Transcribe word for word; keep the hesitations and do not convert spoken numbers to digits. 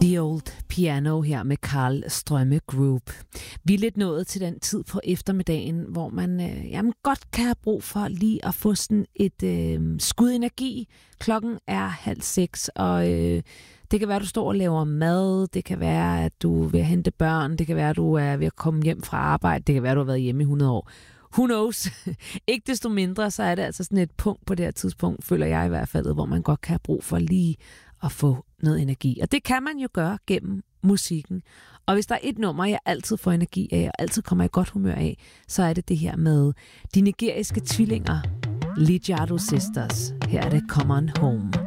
The Old Piano her med Karl Strømme Group. Vi er lidt nået til den tid på eftermiddagen, hvor man øh, jamen, godt kan have brug for lige at få sådan et øh, skud energi. Klokken er halv seks, og øh, det kan være, at du står og laver mad. Det kan være, at du er ved at hente børn. Det kan være, at du er ved at komme hjem fra arbejde. Det kan være, at du har været hjemme i hundrede år. Who knows? Ikke desto mindre, så er det altså sådan et punkt på det her tidspunkt, føler jeg i hvert fald, hvor man godt kan have brug for lige at få noget energi. Og det kan man jo gøre gennem musikken. Og hvis der er et nummer, jeg altid får energi af, og altid kommer i godt humør af, så er det det her med de nigeriske tvillinger, Lijado Sisters. Her er det Come On Home.